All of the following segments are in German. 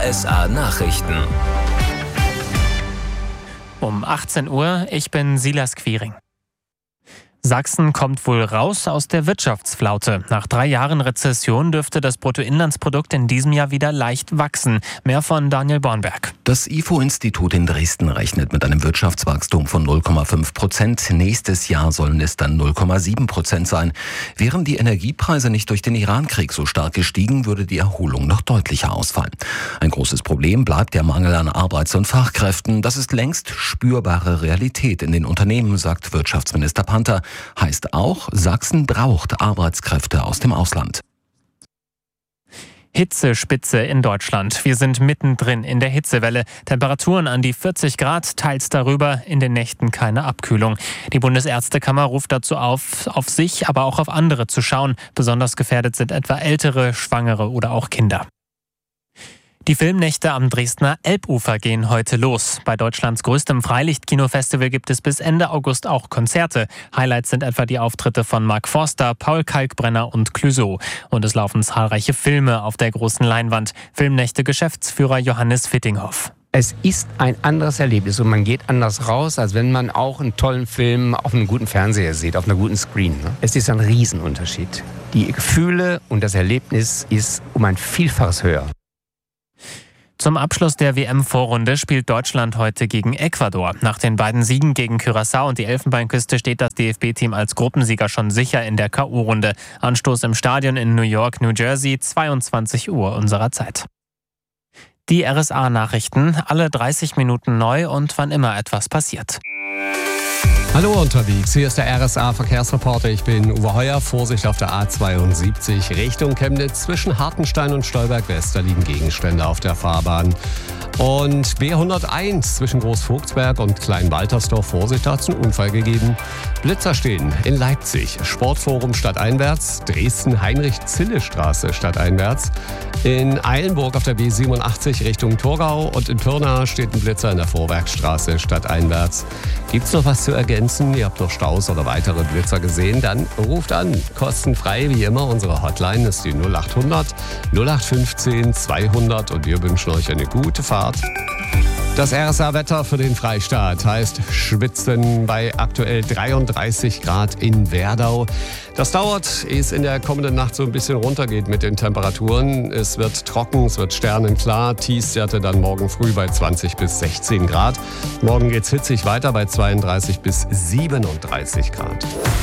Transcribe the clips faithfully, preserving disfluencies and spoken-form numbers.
S A Nachrichten. Um achtzehn Uhr, ich bin Silas Quiring. Sachsen kommt wohl raus aus der Wirtschaftsflaute. Nach drei Jahren Rezession dürfte das Bruttoinlandsprodukt in diesem Jahr wieder leicht wachsen. Mehr von Daniel Bornberg. Das I F O-Institut in Dresden rechnet mit einem Wirtschaftswachstum von null Komma fünf Prozent. Nächstes Jahr sollen es dann null Komma sieben Prozent sein. Wären die Energiepreise nicht durch den Irankrieg so stark gestiegen, würde die Erholung noch deutlicher ausfallen. Ein großes Problem bleibt der Mangel an Arbeits- und Fachkräften. Das ist längst spürbare Realität in den Unternehmen, sagt Wirtschaftsminister Panther. Heißt auch, Sachsen braucht Arbeitskräfte aus dem Ausland. Hitzespitze in Deutschland. Wir sind mittendrin in der Hitzewelle. Temperaturen an die vierzig Grad, teils darüber, in den Nächten keine Abkühlung. Die Bundesärztekammer ruft dazu auf, auf sich, aber auch auf andere zu schauen. Besonders gefährdet sind etwa Ältere, Schwangere oder auch Kinder. Die Filmnächte am Dresdner Elbufer gehen heute los. Bei Deutschlands größtem Freilichtkinofestival gibt es bis Ende August auch Konzerte. Highlights sind etwa die Auftritte von Mark Forster, Paul Kalkbrenner und Clouseau. Und es laufen zahlreiche Filme auf der großen Leinwand. Filmnächte-Geschäftsführer Johannes Fittinghoff. Es ist ein anderes Erlebnis und man geht anders raus, als wenn man auch einen tollen Film auf einem guten Fernseher sieht, auf einer guten Screen. Es ist ein Riesenunterschied. Die Gefühle und das Erlebnis ist um ein Vielfaches höher. Zum Abschluss der W M-Vorrunde spielt Deutschland heute gegen Ecuador. Nach den beiden Siegen gegen Curaçao und die Elfenbeinküste steht das D F B-Team als Gruppensieger schon sicher in der K O-Runde. Anstoß im Stadion in New York, New Jersey, zweiundzwanzig Uhr unserer Zeit. Die R S A-Nachrichten, alle dreißig Minuten neu und wann immer etwas passiert. Hallo unterwegs, hier ist der R S A-Verkehrsreporter. Ich bin Uwe Heuer. Vorsicht auf der A zweiundsiebzig Richtung Chemnitz. Zwischen Hartenstein und Stolberg-West, da liegen Gegenstände auf der Fahrbahn. Und B hunderteins zwischen Großvogtsberg und Kleinwaltersdorf. Vorsicht, da hat es einen Unfall gegeben. Blitzer stehen in Leipzig. Sportforum stadteinwärts. Dresden Heinrich-Zille-Straße stadteinwärts. In Eilenburg auf der B siebenundachtzig Richtung Thurgau. Und in Pirna steht ein Blitzer in der Vorwerkstraße stadteinwärts. Gibt's noch was zu ergänzen? Ihr habt noch Staus oder weitere Blitzer gesehen? Dann ruft an. Kostenfrei wie immer. Unsere Hotline ist die null acht hundert null acht fünfzehn zweihundert und wir wünschen euch eine gute Fahrt. Das R S A-Wetter für den Freistaat heißt Schwitzen bei aktuell dreiunddreißig Grad in Werdau. Das dauert, ehe es in der kommenden Nacht so ein bisschen runtergeht mit den Temperaturen. Es wird trocken, es wird sternenklar. Tiefstwerte dann morgen früh bei zwanzig bis sechzehn Grad. Morgen geht's hitzig weiter bei zweiunddreißig bis siebenunddreißig Grad.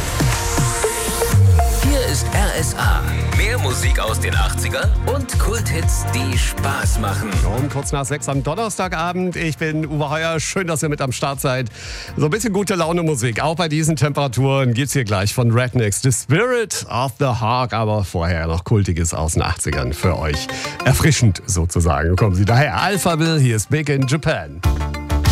Hier ist R S A. Mehr Musik aus den achtzigern und Kulthits, die Spaß machen. Um kurz nach sechs am Donnerstagabend. Ich bin Uwe Heuer. Schön, dass ihr mit am Start seid. So ein bisschen gute Laune Musik. Auch bei diesen Temperaturen gibt's hier gleich von Rednecks The Spirit of the Hawk. Aber vorher noch Kultiges aus den achtzigern für euch. Erfrischend sozusagen. Kommen Sie daher. Alphaville, hier ist Big in Japan.